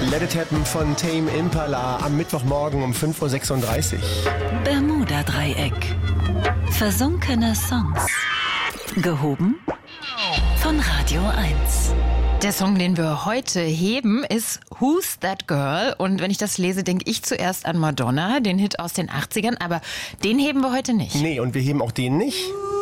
Let It Happen von Tame Impala am Mittwochmorgen um 5.36 Uhr. Bermuda-Dreieck. Versunkene Songs. Gehoben von Radio 1. Der Song, den wir heute heben, ist Who's That Girl? Und wenn ich das lese, denke ich zuerst an Madonna, den Hit aus den 80ern, aber den heben wir heute nicht. Nee, und wir heben auch den nicht.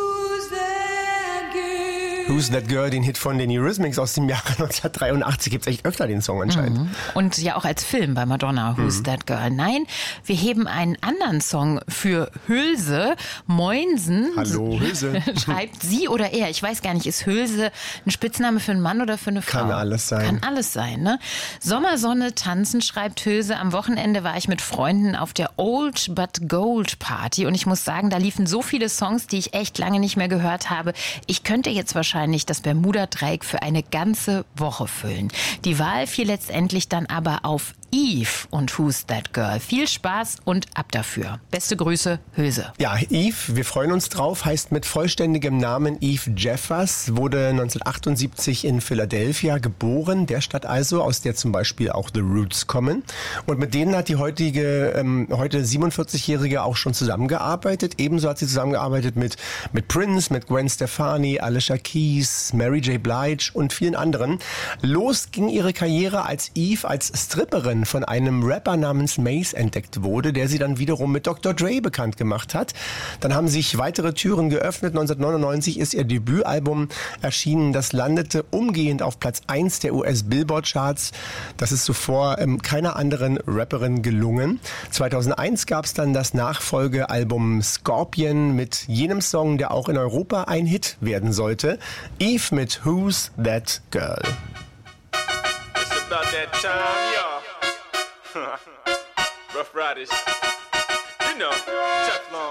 Who's That Girl, den Hit von den Eurythmics aus dem Jahre 1983. Gibt's echt öfter den Song anscheinend. Und ja auch als Film bei Madonna, Who's That Girl. Nein, wir heben einen anderen Song für Hülse. Moinsen. Hallo, Hülse. Schreibt sie oder er. Ich weiß gar nicht, ist Hülse ein Spitzname für einen Mann oder für eine Frau? Kann alles sein. Kann alles sein, ne? Sommersonne tanzen, schreibt Hülse. Am Wochenende war ich mit Freunden auf der Old But Gold Party und ich muss sagen, da liefen so viele Songs, die ich echt lange nicht mehr gehört habe. Ich könnte jetzt wahrscheinlich das Bermuda-Dreieck für eine ganze Woche füllen. Die Wahl fiel letztendlich dann aber auf Eve und Who's That Girl. Viel Spaß und ab dafür. Beste Grüße, Hülse. Ja, Eve, wir freuen uns drauf, heißt mit vollständigem Namen Eve Jeffers, wurde 1978 in Philadelphia geboren, der Stadt also, aus der zum Beispiel auch The Roots kommen. Und mit denen hat die heute 47-Jährige auch schon zusammengearbeitet. Ebenso hat sie zusammengearbeitet mit Prince, mit Gwen Stefani, Alicia Keys, Mary J. Blige und vielen anderen. Los ging ihre Karriere, als Eve als Stripperin von einem Rapper namens Mace entdeckt wurde, der sie dann wiederum mit Dr. Dre bekannt gemacht hat. Dann haben sich weitere Türen geöffnet. 1999 ist ihr Debütalbum erschienen. Das landete umgehend auf Platz 1 der US-Billboard-Charts. Das ist zuvor keiner anderen Rapperin gelungen. 2001 gab es dann das Nachfolgealbum Scorpion mit jenem Song, der auch in Europa ein Hit werden sollte. Eve mit Who's That Girl? It's about that time, y'all. Rough Riders. You know, Teflon.